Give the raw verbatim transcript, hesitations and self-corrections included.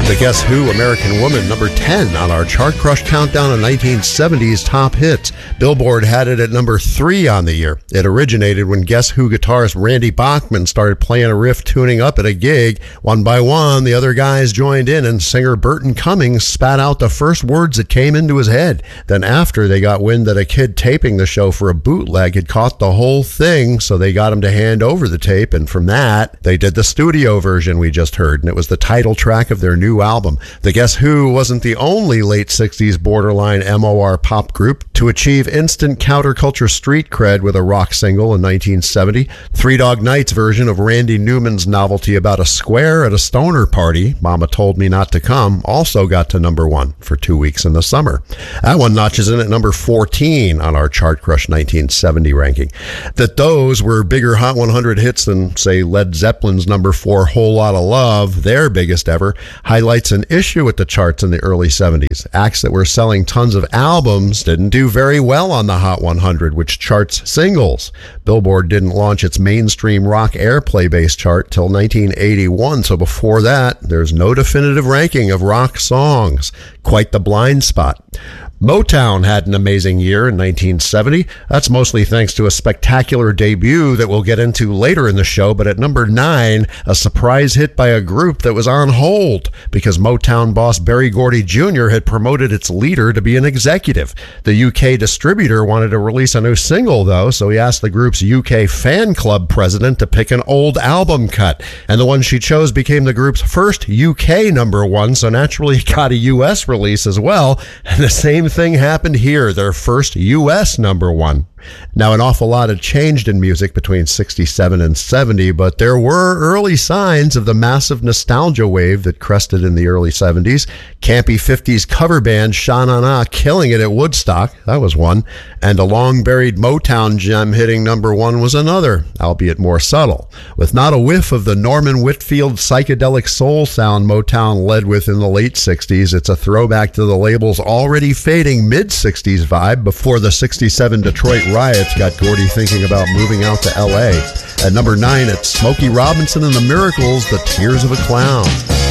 The Guess Who American Woman, number ten on our Chart Crush countdown of nineteen seventies top hits. Billboard had it at number three on the year. It originated when Guess Who guitarist Randy Bachman started playing a riff tuning up at a gig. One by one, the other guys joined in, and singer Burton Cummings spat out the first words that came into his head. Then after, they got wind that a kid taping the show for a bootleg had caught the whole thing, so they got him to hand over the tape, and from that, they did the studio version we just heard, and it was the title track of their new album. The Guess Who wasn't the only late sixties borderline M O R pop group to achieve instant counterculture street cred with a rock single in nineteen seventy. Three Dog Night's version of Randy Newman's novelty about a square at a stoner party, Mama Told Me Not to Come, also got to number one for two weeks in the summer. That one notches in at number fourteen on our Chart Crush nineteen seventy ranking. That those were bigger Hot one hundred hits than, say, Led Zeppelin's number four Whole Lotta Love, their biggest ever, highlights an issue with the charts in the early seventies. Acts that were selling tons of albums didn't do very well on the Hot one hundred, which charts singles. Billboard didn't launch its mainstream rock airplay-based chart till nineteen eighty-one, so before that, there's no definitive ranking of rock songs. Quite the blind spot. Motown had an amazing year in nineteen seventy. That's mostly thanks to a spectacular debut that we'll get into later in the show, but at number nine, a surprise hit by a group that was on hold because Motown boss Berry Gordy Junior had promoted its leader to be an executive. The U K distributor wanted to release a new single, though, so he asked the group's U K fan club president to pick an old album cut, and the one she chose became the group's first U K number one, so naturally it got a U S release as well, and the same thing happened here, their first U S number one. Now, an awful lot had changed in music between sixty-seven and seventy, but there were early signs of the massive nostalgia wave that crested in the early seventies. Campy fifties cover band Sha Na Na killing it at Woodstock, that was one, and a long-buried Motown gem hitting number one was another, albeit more subtle. With not a whiff of the Norman Whitfield psychedelic soul sound Motown led with in the late sixties, it's a throwback to the label's already fading mid-sixties vibe before the sixty-seven Detroit riots got Gordy thinking about moving out to L A. At number nine, it's Smokey Robinson and the Miracles, The Tears of a Clown.